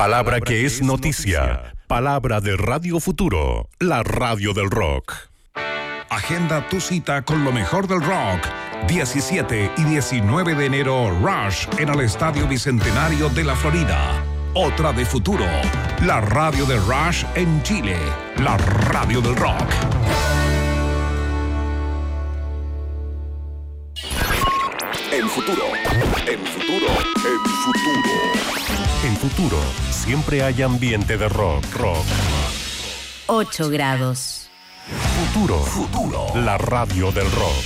Palabra que es noticia. Palabra de Radio Futuro, la radio del rock. Agenda tu cita con lo mejor del rock. 17 y 19 de enero, Rush en el Estadio Bicentenario de la Florida. Otra de Futuro, la radio de Rush en Chile, la radio del rock. En Futuro, en Futuro, en Futuro. En Futuro, siempre hay ambiente de rock. 8 grados. Futuro, la radio del rock.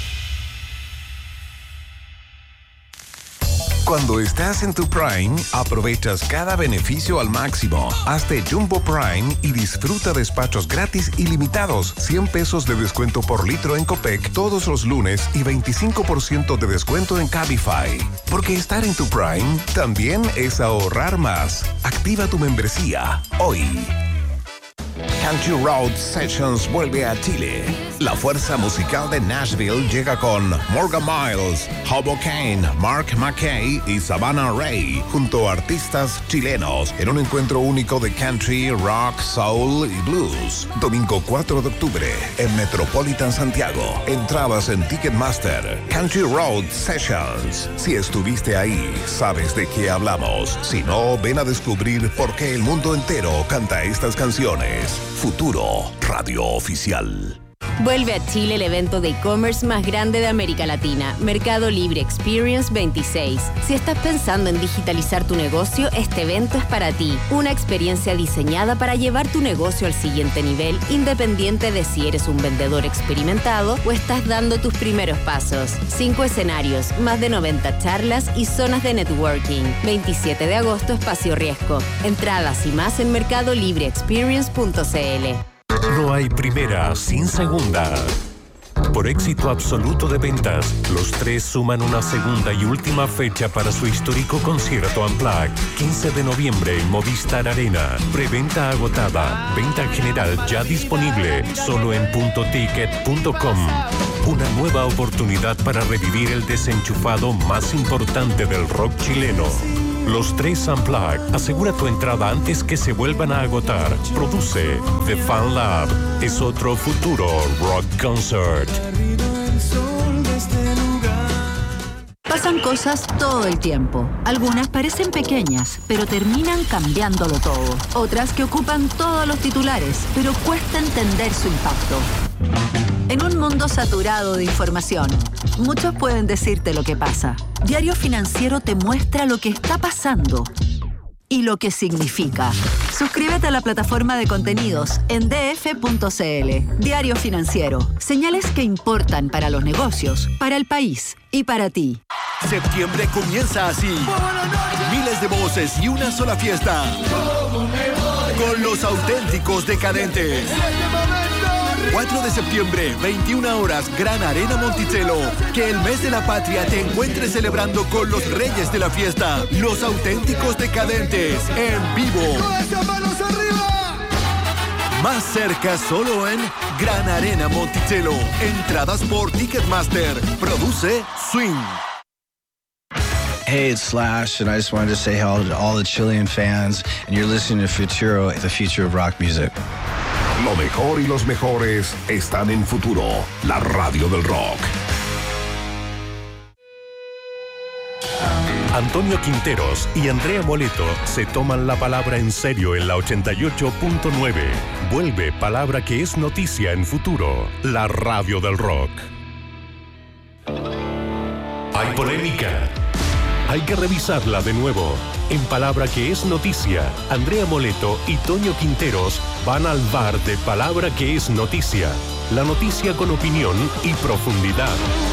Cuando estás en tu Prime, aprovechas cada beneficio al máximo. Hazte Jumbo Prime y disfruta despachos gratis ilimitados, 100 pesos de descuento por litro en Copec todos los lunes y 25% de descuento en Cabify. Porque estar en tu Prime también es ahorrar más. Activa tu membresía hoy. Country Road Sessions vuelve a Chile. La fuerza musical de Nashville llega con Morgan Miles, Hobo Kane, Mark McKay y Savannah Ray, junto a artistas chilenos, en un encuentro único de country, rock, soul y blues. Domingo 4 de octubre, en Metropolitan Santiago. Entradas en Ticketmaster. Country Road Sessions. Si estuviste ahí, sabes de qué hablamos. Si no, ven a descubrir por qué el mundo entero canta estas canciones. Futuro, radio oficial. Vuelve a Chile el evento de e-commerce más grande de América Latina, Mercado Libre Experience 26. Si estás pensando en digitalizar tu negocio, este evento es para ti. Una experiencia diseñada para llevar tu negocio al siguiente nivel, independiente de si eres un vendedor experimentado o estás dando tus primeros pasos. 5 escenarios, más de 90 charlas y zonas de networking. 27 de agosto, Espacio Riesgo. Entradas y más en mercadolibreexperience.cl. No hay primera sin segunda. Por éxito absoluto de ventas, los tres suman una segunda y última fecha para su histórico concierto Unplugged. 15 de noviembre en Movistar Arena. Preventa agotada. Venta general ya disponible. Solo en .ticket.com. Una nueva oportunidad para revivir el desenchufado más importante del rock chileno. Los tres Unplugged. Asegura tu entrada antes que se vuelvan a agotar. Produce The Fan Lab. Es otro Futuro Rock Concert. Pasan cosas todo el tiempo. Algunas parecen pequeñas, pero terminan cambiándolo todo. Otras que ocupan todos los titulares, pero cuesta entender su impacto. En un mundo saturado de información, muchos pueden decirte lo que pasa. Diario Financiero te muestra lo que está pasando y lo que significa. Suscríbete a la plataforma de contenidos en df.cl. Diario Financiero. Señales que importan para los negocios, para el país y para ti. Septiembre comienza así. Miles de voces y una sola fiesta. Con los auténticos decadentes. 4 de septiembre, 21 horas, Gran Arena Monticello. Que el mes de la patria te encuentre celebrando con los reyes de la fiesta, los auténticos decadentes, en vivo. Más cerca solo en Gran Arena Monticello. Entradas por Ticketmaster. Produce Swing. Hey, it's Slash, and I just wanted to say hello to all the Chilean fans, and you're listening to Futuro, the future of rock music. Lo mejor y los mejores están en Futuro, la radio del rock. Antonio Quinteros y Andrea Moleto se toman la palabra en serio en la 88.9. Vuelve Palabra que es noticia en Futuro, la radio del rock. Hay polémica. Hay que revisarla de nuevo. En Palabra que es noticia, Andrea Moleto y Toño Quinteros van al bar de Palabra que es noticia. La noticia con opinión y profundidad.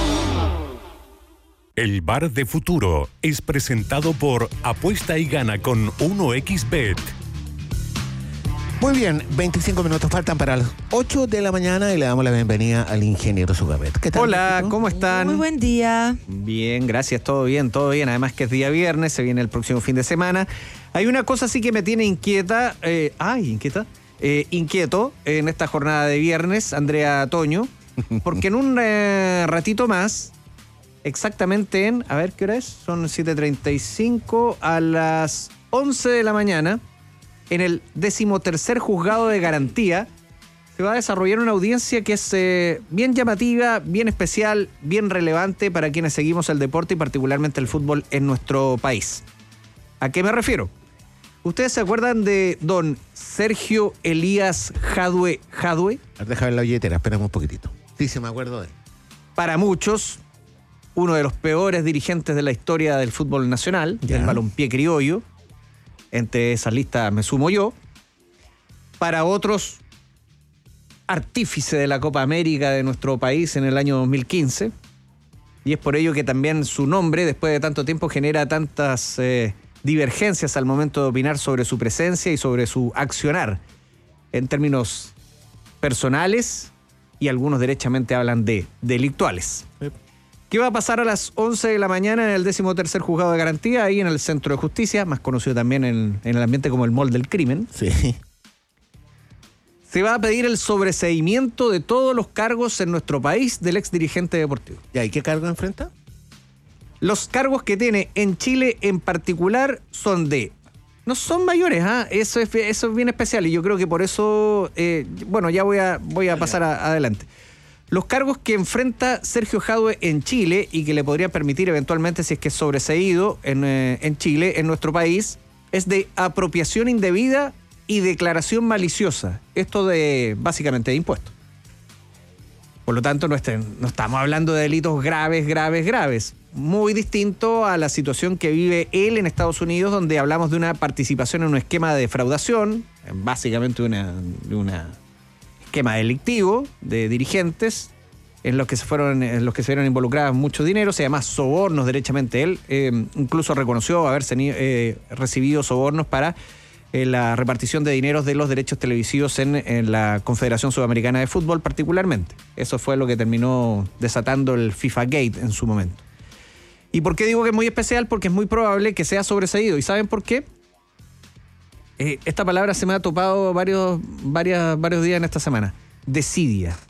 El bar de Futuro es presentado por Apuesta y Gana con 1xBet. Muy bien, 25 minutos faltan para las 8 de la mañana y le damos la bienvenida al ingeniero Sugabet. ¿Qué tal? Hola, ¿cómo están? Muy buen día. Bien, gracias, todo bien, todo bien. Además que es día viernes, se viene el próximo fin de semana. Hay una cosa sí que me tiene inquieta. Inquieto en esta jornada de viernes, Andrea, Toño, porque en un ratito más, exactamente en, a ver, ¿qué hora es? Son 7:35, a las 11 de la mañana, en el 13º Juzgado de Garantía, se va a desarrollar una audiencia que es bien llamativa, bien especial, bien relevante para quienes seguimos el deporte y particularmente el fútbol en nuestro país. ¿A qué me refiero? ¿Ustedes se acuerdan de don Sergio Elías Jadue? Déjame la billetera, esperamos un poquitito. Sí, se me acuerdo de él. Para muchos, uno de los peores dirigentes de la historia del fútbol nacional, del balompié criollo. Entre esas listas me sumo yo. Para otros, artífice de la Copa América de nuestro país en el año 2015. Y es por ello que también su nombre, después de tanto tiempo, genera tantas divergencias al momento de opinar sobre su presencia y sobre su accionar en términos personales, y algunos derechamente hablan de delictuales. ¿Qué va a pasar a las 11 de la mañana en el 13º Juzgado de Garantía, ahí en el Centro de Justicia, más conocido también en el ambiente como el Mall del Crimen? Sí. Se va a pedir el sobreseimiento de todos los cargos en nuestro país del ex dirigente deportivo. ¿Y qué cargo enfrenta? Los cargos que tiene en Chile en particular son no son mayores, eso es bien especial y yo creo que por eso, ya voy a pasar adelante. Los cargos que enfrenta Sergio Jadue en Chile y que le podrían permitir eventualmente, si es que es sobreseído en Chile, en nuestro país, es de apropiación indebida y declaración maliciosa. Esto básicamente de impuestos. Por lo tanto, no estamos hablando de delitos graves. Muy distinto a la situación que vive él en Estados Unidos, donde hablamos de una participación en un esquema de defraudación, básicamente un esquema delictivo de dirigentes, en los que se vieron involucrados mucho dinero, se llama sobornos derechamente. Él incluso reconoció haber recibido sobornos para la repartición de dineros de los derechos televisivos en la Confederación Sudamericana de Fútbol particularmente. Eso fue lo que terminó desatando el FIFA Gate en su momento. ¿Y por qué digo que es muy especial? Porque es muy probable que sea sobreseído. ¿Y saben por qué? Esta palabra se me ha topado varios días en esta semana. Desidia.